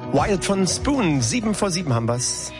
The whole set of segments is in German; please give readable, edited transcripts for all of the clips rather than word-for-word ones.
Wild von Spoon, 7 vor 7 haben wir's.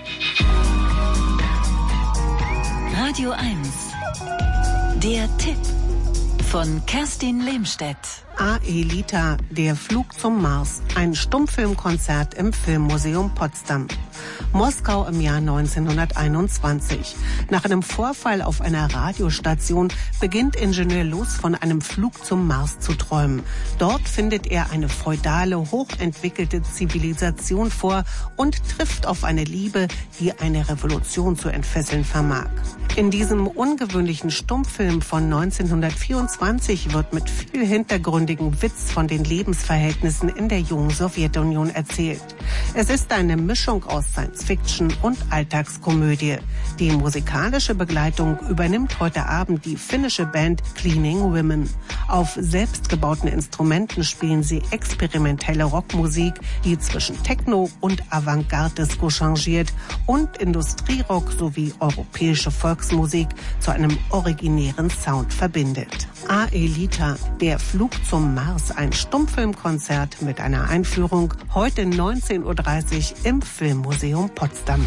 Radio 1, der Tipp von Kerstin Lehmstedt. Aelita, der Flug zum Mars, ein Stummfilmkonzert im Filmmuseum Potsdam. Moskau im Jahr 1921. Nach einem Vorfall auf einer Radiostation beginnt Ingenieur Luz von einem Flug zum Mars zu träumen. Dort findet er eine feudale, hochentwickelte Zivilisation vor und trifft auf eine Liebe, die eine Revolution zu entfesseln vermag. In diesem ungewöhnlichen Stummfilm von 1924 wird mit viel hintergründigem Witz von den Lebensverhältnissen in der jungen Sowjetunion erzählt. Es ist eine Mischung aus Science-Fiction und Alltagskomödie. Die musikalische Begleitung übernimmt heute Abend die finnische Band Cleaning Women. Auf selbstgebauten Instrumenten spielen sie experimentelle Rockmusik, die zwischen Techno und Avantgarde-Disco changiert und Industrierock sowie europäische Volksmusik zu einem originären Sound verbindet. Aelita, der Flug zum Mars, ein Stummfilmkonzert mit einer Einführung, heute 19:30 Uhr im Filmmuseum Potsdam.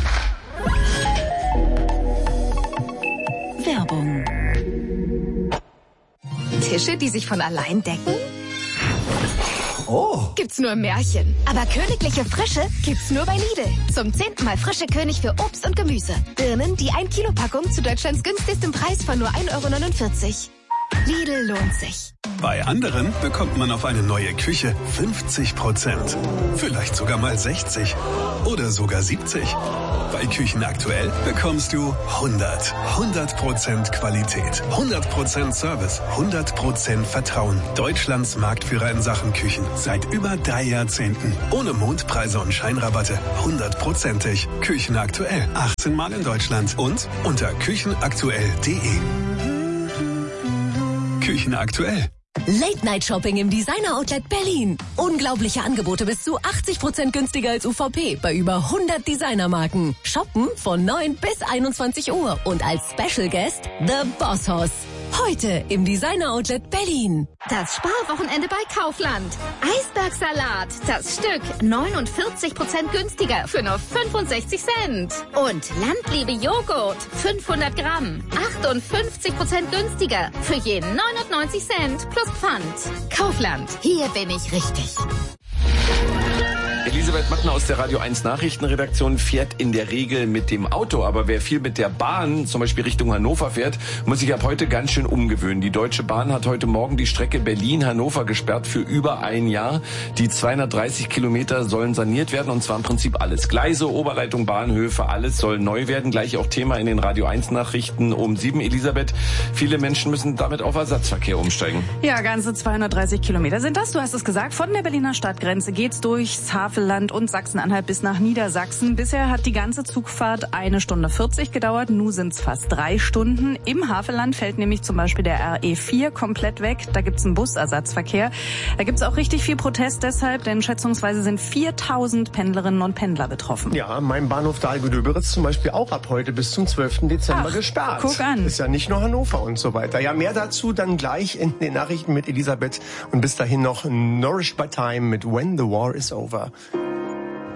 Werbung. Tische, die sich von allein decken? Oh. Gibt's nur im Märchen. Aber königliche Frische gibt's nur bei Lidl. Zum 10. Mal frische König für Obst und Gemüse. Birnen, die 1 Kilo Packung zu Deutschlands günstigstem Preis von nur 1,49 €. Lidl lohnt sich. Bei anderen bekommt man auf eine neue Küche 50%. Vielleicht sogar mal 60. Oder sogar 70. Bei Küchen aktuell bekommst du 100% Qualität, 100% Service, 100% Vertrauen. Deutschlands Marktführer in Sachen Küchen. Seit über 3 Jahrzehnten. Ohne Mondpreise und Scheinrabatte. 100%ig. Küchen aktuell. 18 Mal in Deutschland. Und unter küchenaktuell.de. Küchen aktuell. Late-Night-Shopping im Designer-Outlet Berlin. Unglaubliche Angebote bis zu 80% günstiger als UVP bei über 100 Designermarken. Shoppen von 9 bis 21 Uhr und als Special Guest The Boss Hoss. Heute im Designer-Outlet Berlin. Das Sparwochenende bei Kaufland. Eisbergsalat, das Stück 49% günstiger für nur 65 Cent. Und Landliebe Joghurt, 500 Gramm, 58% günstiger für je 99 Cent plus Pfand. Kaufland, hier bin ich richtig. Elisabeth Mattner aus der Radio 1 Nachrichtenredaktion fährt in der Regel mit dem Auto. Aber wer viel mit der Bahn, zum Beispiel Richtung Hannover fährt, muss sich ab heute ganz schön umgewöhnen. Die Deutsche Bahn hat heute Morgen die Strecke Berlin-Hannover gesperrt für über ein Jahr. Die 230 Kilometer sollen saniert werden und zwar im Prinzip alles. Gleise, Oberleitung, Bahnhöfe, alles soll neu werden. Gleich auch Thema in den Radio 1 Nachrichten um 7. Elisabeth, viele Menschen müssen damit auf Ersatzverkehr umsteigen. Ja, ganze 230 Kilometer sind das. Du hast es gesagt, von der Berliner Stadtgrenze geht's durchs Havelland und Sachsen-Anhalt bis nach Niedersachsen. Bisher hat die ganze Zugfahrt 1 Stunde 40 gedauert. Nun sind's fast 3 Stunden. Im Havelland fällt nämlich zum Beispiel der RE4 komplett weg. Da gibt's einen Busersatzverkehr. Da gibt's auch richtig viel Protest deshalb, denn schätzungsweise sind 4000 Pendlerinnen und Pendler betroffen. Ja, mein Bahnhof Dahlgedöberitz zum Beispiel auch ab heute bis zum 12. Dezember gesperrt. Guck an. Ist ja nicht nur Hannover und so weiter. Ja, mehr dazu dann gleich in den Nachrichten mit Elisabeth. Und bis dahin noch Nourished by Time mit When the War is Over.